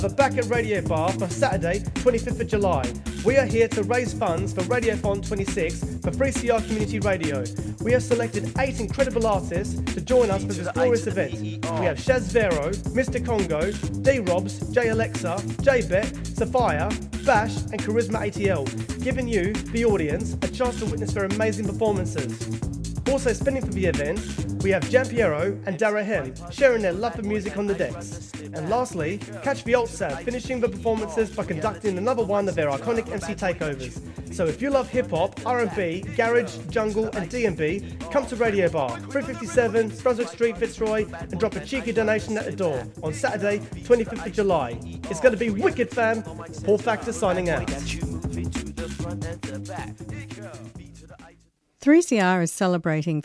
But back at Radio Bar for Saturday, 25th of July. We are here to raise funds for Radiothon 26 for 3CR Community Radio. We have selected 8 incredible artists to join us for this glorious event. We have Shaz Vero, Mr. Congo, D-Robs, J Alexa, J-Bet, Sophia, Bash and Charisma ATL, giving you, the audience, a chance to witness their amazing performances. Also spinning for the event, we have Giampiero and Dara Hem sharing their love for music on the decks. And lastly, catch the Alt-Sab finishing the performances by conducting another one of their iconic MC takeovers. So if you love hip-hop, R&B, garage, jungle and D&B, come to Radio Bar, 357 Brunswick Street, Fitzroy, and drop a cheeky donation at the door on Saturday, 25th of July. It's going to be wicked, fam. Paul Factor signing out. 3CR is celebrating